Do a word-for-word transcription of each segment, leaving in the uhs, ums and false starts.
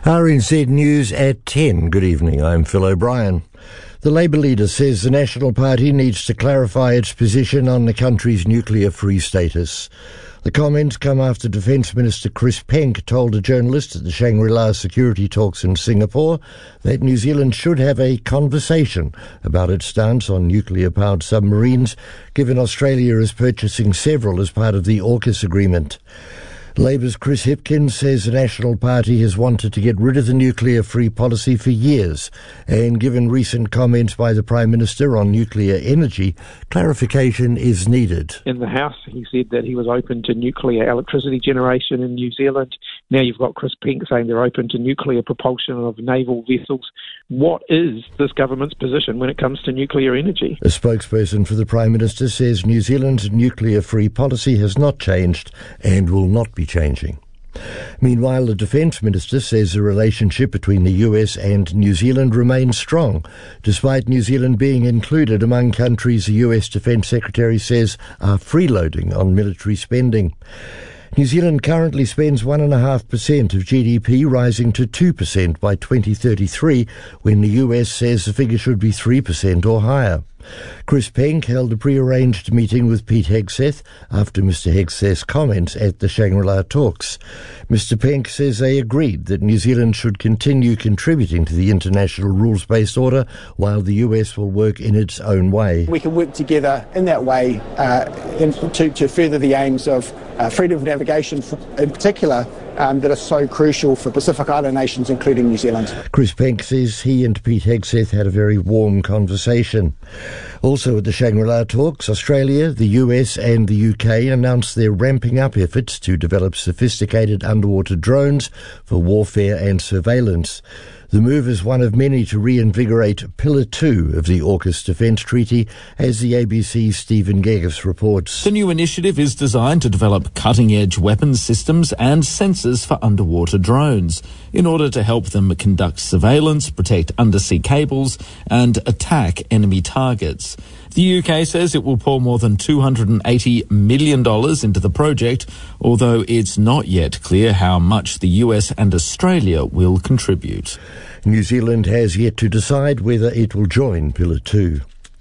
R N Z News at ten. Good evening, I'm Phil O'Brien. The Labour leader says the National Party needs to clarify its position on the country's nuclear-free status. The comments come after Defence Minister Chris Penk told a journalist at the Shangri-La security talks in Singapore that New Zealand should have a conversation about its stance on nuclear-powered submarines, given Australia is purchasing several as part of the AUKUS agreement. Labour's Chris Hipkins says the National Party has wanted to get rid of the nuclear-free policy for years, and given recent comments by the Prime Minister on nuclear energy, clarification is needed. In the House, he said that he was open to nuclear electricity generation in New Zealand. Now you've got Chris Penk saying they're open to nuclear propulsion of naval vessels. What is this government's position when it comes to nuclear energy? A spokesperson for the Prime Minister says New Zealand's nuclear-free policy has not changed and will not be changing. Meanwhile, the Defence Minister says the relationship between the U S and New Zealand remains strong, despite New Zealand being included among countries the U S Defence Secretary says are freeloading on military spending. New Zealand currently spends one point five percent of G D P, rising to two percent by twenty thirty-three, when the U S says the figure should be three percent or higher. Chris Penk held a pre-arranged meeting with Pete Hegseth after Mister Hegseth's comments at the Shangri-La talks. Mister Penk says they agreed that New Zealand should continue contributing to the international rules-based order while the U S will work in its own way. We can work together in that way uh, in, to, to further the aims of uh, freedom of navigation in particular, Um, that are so crucial for Pacific Island nations, including New Zealand. Chris Penk says he and Pete Hegseth had a very warm conversation. Also at the Shangri-La talks, Australia, the U S and the U K announced they're ramping up efforts to develop sophisticated underwater drones for warfare and surveillance. The move is one of many to reinvigorate Pillar two of the AUKUS Defence Treaty, as the A B C's Stephen Geggus reports. The new initiative is designed to develop cutting-edge weapons systems and sensors for underwater drones in order to help them conduct surveillance, protect undersea cables and attack enemy targets. The U K says it will pour more than two hundred eighty million dollars into the project, although it's not yet clear how much the U S and Australia will contribute. New Zealand has yet to decide whether it will join Pillar two.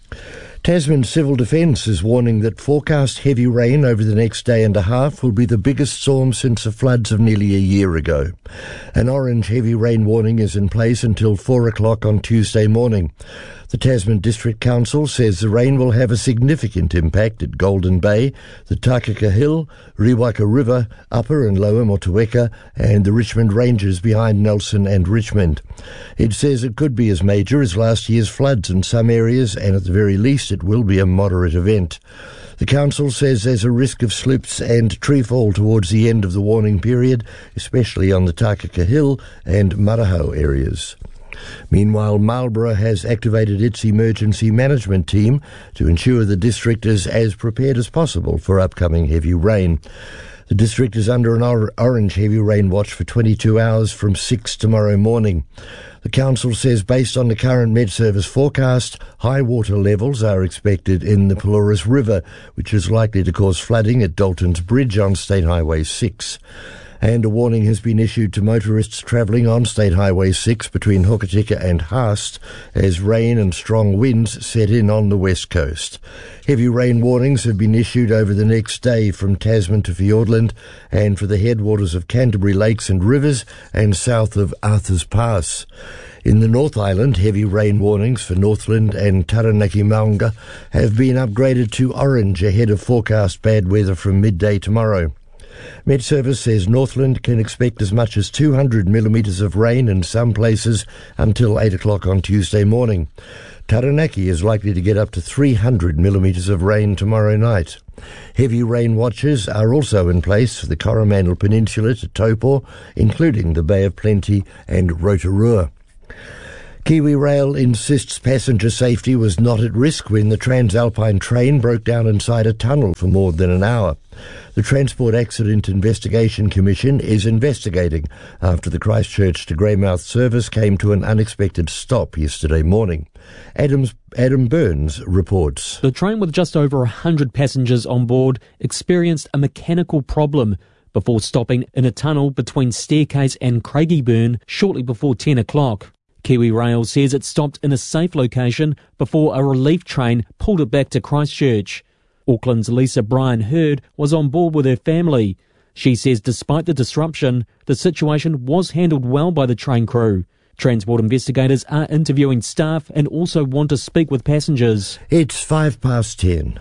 Tasman Civil Defence is warning that forecast heavy rain over the next day and a half will be the biggest storm since the floods of nearly a year ago. An orange heavy rain warning is in place until four o'clock on Tuesday morning. The Tasman District Council says the rain will have a significant impact at Golden Bay, the Takaka Hill, Riwaka River, Upper and Lower Motueka, and the Richmond Ranges behind Nelson and Richmond. It says it could be as major as last year's floods in some areas, and at the very least it will be a moderate event. The council says there's a risk of slips and treefall towards the end of the warning period, especially on the Takaka Hill and Maraho areas. Meanwhile, Marlborough has activated its emergency management team to ensure the district is as prepared as possible for upcoming heavy rain. The district is under an or- orange heavy rain watch for twenty-two hours from six tomorrow morning. The council says based on the current Met Service forecast, high water levels are expected in the Pelorus River, which is likely to cause flooding at Dalton's Bridge on State Highway six. And a warning has been issued to motorists travelling on State Highway six between Hokitika and Haast as rain and strong winds set in on the west coast. Heavy rain warnings have been issued over the next day from Tasman to Fiordland and for the headwaters of Canterbury Lakes and Rivers and south of Arthur's Pass. In the North Island, heavy rain warnings for Northland and Taranaki-Maunga have been upgraded to orange ahead of forecast bad weather from midday tomorrow. Met Service says Northland can expect as much as two hundred millimetres of rain in some places until eight o'clock on Tuesday morning. Taranaki is likely to get up to three hundred millimetres of rain tomorrow night. Heavy rain watches are also in place for the Coromandel Peninsula to Taupo, including the Bay of Plenty and Rotorua. Kiwi Rail insists passenger safety was not at risk when the Transalpine train broke down inside a tunnel for more than an hour. The Transport Accident Investigation Commission is investigating after the Christchurch to Greymouth service came to an unexpected stop yesterday morning. Adams, Adam Burns reports. The train with just over one hundred passengers on board experienced a mechanical problem. before stopping in a tunnel between Staircase and Craigieburn shortly before ten o'clock. Kiwi Rail says it stopped in a safe location before a relief train pulled it back to Christchurch. Auckland's Lisa Bryan Hurd was on board with her family. She says despite the disruption, the situation was handled well by the train crew. Transport investigators are interviewing staff and also want to speak with passengers. It's five past ten.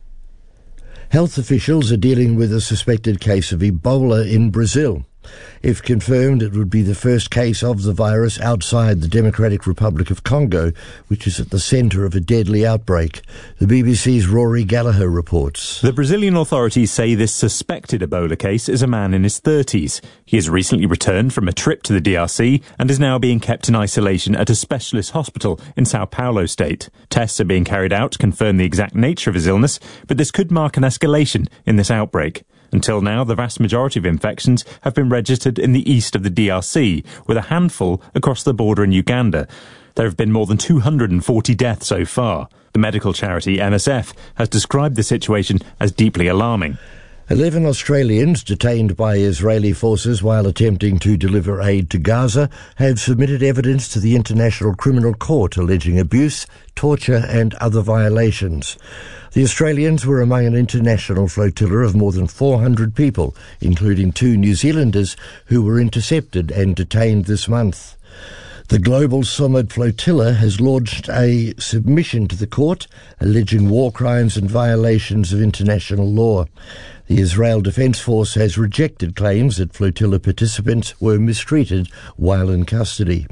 Health officials are dealing with a suspected case of Ebola in Brazil. If confirmed, it would be the first case of the virus outside the Democratic Republic of Congo, which is at the centre of a deadly outbreak. The B B C's Rory Gallagher reports. The Brazilian authorities say this suspected Ebola case is a man in his thirties. He has recently returned from a trip to the D R C and is now being kept in isolation at a specialist hospital in Sao Paulo state. Tests are being carried out to confirm the exact nature of his illness, but this could mark an escalation in this outbreak. Until now, the vast majority of infections have been registered in the east of the D R C, with a handful across the border in Uganda. There have been more than two hundred forty deaths so far. The medical charity M S F has described the situation as deeply alarming. Eleven Australians detained by Israeli forces while attempting to deliver aid to Gaza have submitted evidence to the International Criminal Court alleging abuse, torture and other violations. The Australians were among an international flotilla of more than four hundred people, including two New Zealanders who were intercepted and detained this month. The Global Summit Flotilla has launched a submission to the court alleging war crimes and violations of international law. The Israel Defense Force has rejected claims that flotilla participants were mistreated while in custody.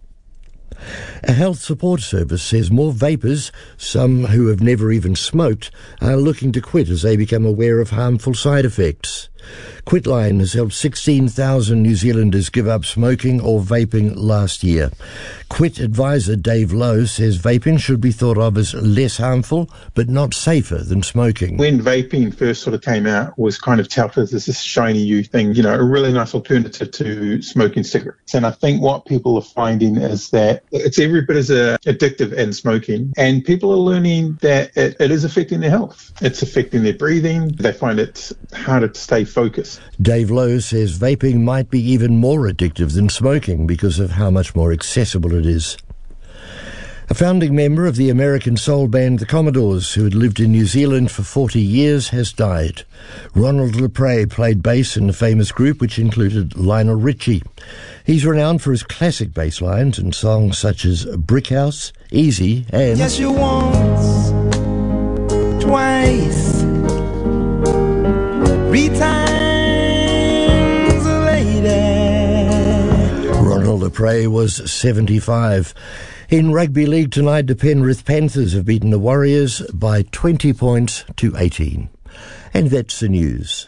A health support service says more vapers, some who have never even smoked, are looking to quit as they become aware of harmful side effects. Quitline has helped sixteen thousand New Zealanders give up smoking or vaping last year. Quit advisor Dave Lowe says vaping should be thought of as less harmful but not safer than smoking. When vaping first sort of came out, was kind of touted as this shiny new thing, you know, a really nice alternative to smoking cigarettes. And I think what people are finding is that it's every bit as uh, addictive as smoking, and people are learning that it, it is affecting their health. It's affecting their breathing. They find it harder to stay focused. Dave Lowe says vaping might be even more addictive than smoking because of how much more accessible it is. A founding member of the American soul band The Commodores, who had lived in New Zealand for forty years, has died. Ronald LePray played bass in the famous group, which included Lionel Richie. He's renowned for his classic bass lines and songs such as Brick House, Easy and... Yes, you once, twice, three times later. Ronald LePray was seventy-five. In rugby league tonight, the Penrith Panthers have beaten the Warriors by twenty points to eighteen. And that's the news.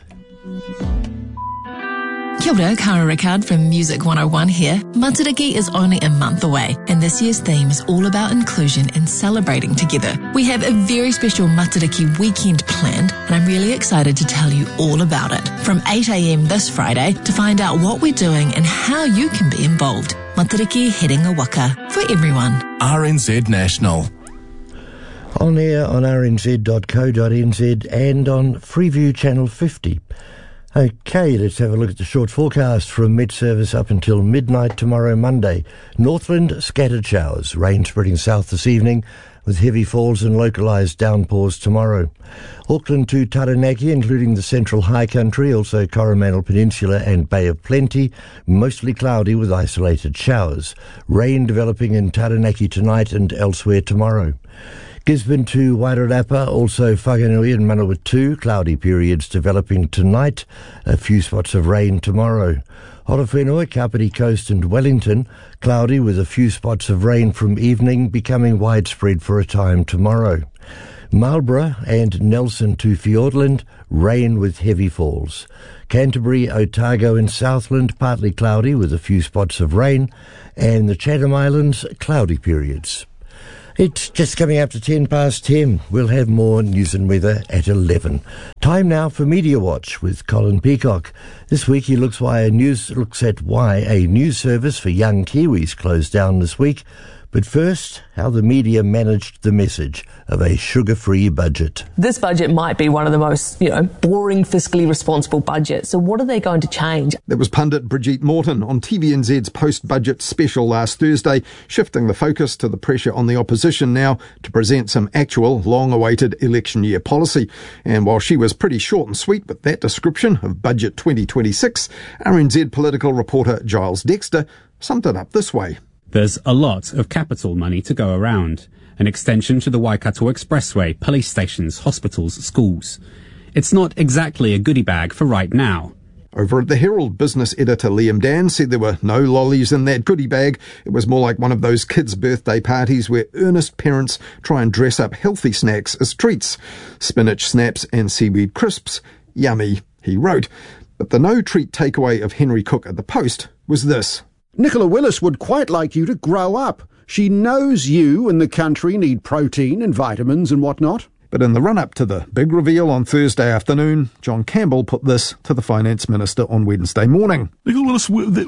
Kia ora, Cara Rickard from Music one oh one here. Matariki is only a month away, and this year's theme is all about inclusion and celebrating together. We have a very special Matariki weekend planned, and I'm really excited to tell you all about it. From eight a.m. this Friday to find out what we're doing and how you can be involved. Matariki Headinga Waka, for everyone. R N Z National. On air on r n z dot co dot n z and on Freeview Channel fifty. Okay, let's have a look at the short forecast from Met Service up until midnight tomorrow, Monday. Northland, scattered showers. Rain spreading south this evening with heavy falls and localised downpours tomorrow. Auckland to Taranaki, including the central high country, also Coromandel Peninsula and Bay of Plenty, mostly cloudy with isolated showers. Rain developing in Taranaki tonight and elsewhere tomorrow. Gisborne to Wairarapa, also Whanganui and Manawatu, cloudy periods developing tonight, a few spots of rain tomorrow. Horowhenua, Kapiti Coast and Wellington, cloudy with a few spots of rain from evening, becoming widespread for a time tomorrow. Marlborough and Nelson to Fiordland, rain with heavy falls. Canterbury, Otago and Southland, partly cloudy with a few spots of rain, and the Chatham Islands, cloudy periods. It's just coming up to ten past ten. We'll have more news and weather at eleven. Time now for Media Watch with Colin Peacock. This week he looks why a news looks at why a news service for young Kiwis closed down this week. But first, how the media managed the message of a sugar-free budget. This budget might be one of the most, you know, boring, fiscally responsible budgets. So what are they going to change? That was pundit Brigitte Morton on T V N Z's post-budget special last Thursday, shifting the focus to the pressure on the opposition now to present some actual, long-awaited election year policy. And while she was pretty short and sweet with that description of Budget twenty twenty-six, R N Z political reporter Giles Dexter summed it up this way. There's a lot of capital money to go around. An extension to the Waikato Expressway, police stations, hospitals, schools. It's not exactly a goodie bag for right now. Over at the Herald, business editor Liam Dan said there were no lollies in that goodie bag. It was more like one of those kids' birthday parties where earnest parents try and dress up healthy snacks as treats. Spinach snaps and seaweed crisps. Yummy, he wrote. But the no-treat takeaway of Henry Cook at the Post was this. Nicola Willis would quite like you to grow up. She knows you and the country need protein and vitamins and whatnot. But in the run-up to the big reveal on Thursday afternoon, John Campbell put this to the Finance Minister on Wednesday morning. Nicola Willis,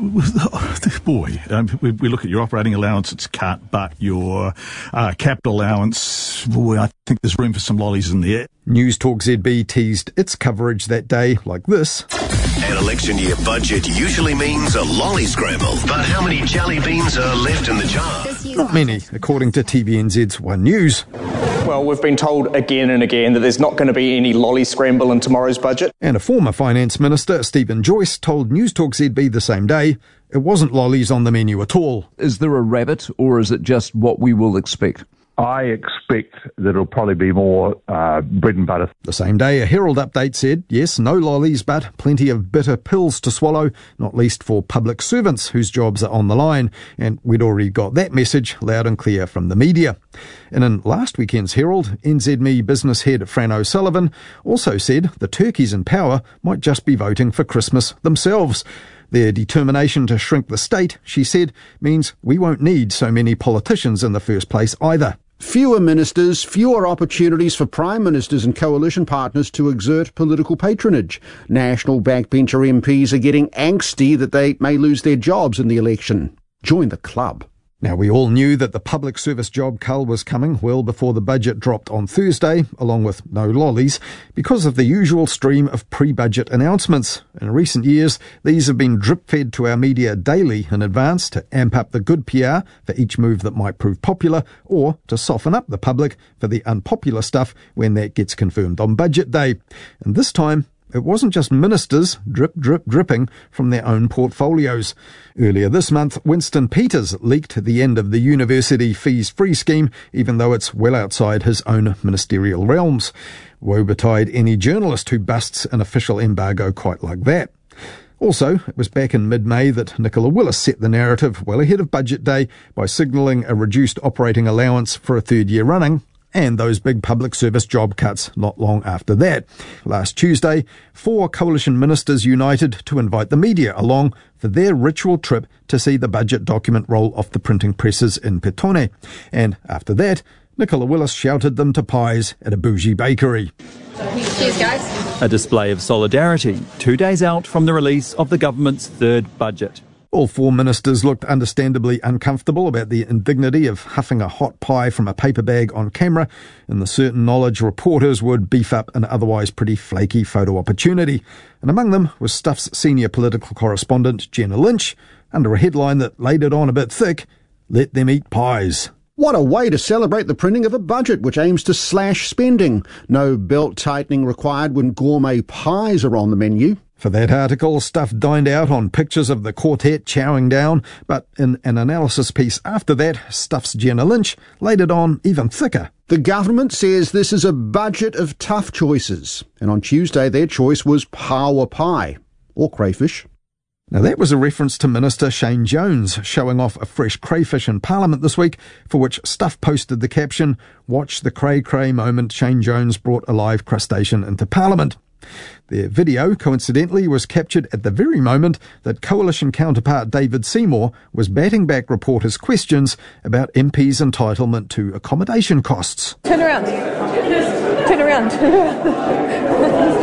boy, um, we, we look at your operating allowance, it's cut, but your uh, capital allowance, boy, I think there's room for some lollies in there. News Talk Z B teased its coverage that day like this. An election year budget usually means a lolly scramble, but how many jelly beans are left in the jar? Not many, according to T V N Z's One News. Well, we've been told again and again that there's not going to be any lolly scramble in tomorrow's budget. And a former Finance Minister, Stephen Joyce, told News Talk Z B the same day it wasn't lollies on the menu at all. Is there a rabbit, or is it just what we will expect? I expect that it'll probably be more uh, bread and butter. The same day, a Herald update said, yes, no lollies, but plenty of bitter pills to swallow, not least for public servants whose jobs are on the line. And we'd already got that message loud and clear from the media. And in last weekend's Herald, N Z M E business head Fran O'Sullivan also said the turkeys in power might just be voting for Christmas themselves. Their determination to shrink the state, she said, means we won't need so many politicians in the first place either. Fewer ministers, fewer opportunities for prime ministers and coalition partners to exert political patronage. National backbencher M Ps are getting angsty that they may lose their jobs in the election. Join the club. Now, we all knew that the public service job cull was coming well before the budget dropped on Thursday, along with no lollies, because of the usual stream of pre-budget announcements. In recent years, these have been drip-fed to our media daily in advance to amp up the good P R for each move that might prove popular, or to soften up the public for the unpopular stuff when that gets confirmed on budget day. And this time, it wasn't just ministers drip, drip, dripping from their own portfolios. Earlier this month, Winston Peters leaked the end of the university fees-free scheme, even though it's well outside his own ministerial realms. Woe betide any journalist who busts an official embargo quite like that. Also, it was back in mid-May that Nicola Willis set the narrative well ahead of budget day by signalling a reduced operating allowance for a third year running, and those big public service job cuts not long after that. Last Tuesday, four coalition ministers united to invite the media along for their ritual trip to see the budget document roll off the printing presses in Petone. And after that, Nicola Willis shouted them to pies at a bougie bakery. Cheers, guys. A display of solidarity, two days out from the release of the government's third budget. All four ministers looked understandably uncomfortable about the indignity of huffing a hot pie from a paper bag on camera, and the certain knowledge reporters would beef up an otherwise pretty flaky photo opportunity. And among them was Stuff's senior political correspondent, Jenna Lynch, under a headline that laid it on a bit thick, "Let them eat pies." What a way to celebrate the printing of a budget which aims to slash spending. No belt-tightening required when gourmet pies are on the menu. For that article, Stuff dined out on pictures of the quartet chowing down, but in an analysis piece after that, Stuff's Jenna Lynch laid it on even thicker. The government says this is a budget of tough choices, and on Tuesday their choice was power pie, or crayfish. Now that was a reference to Minister Shane Jones showing off a fresh crayfish in Parliament this week, for which Stuff posted the caption, "Watch the cray-cray moment Shane Jones brought a live crustacean into Parliament." Their video, coincidentally, was captured at the very moment that coalition counterpart David Seymour was batting back reporters' questions about M Ps' entitlement to accommodation costs. Turn around. Turn around.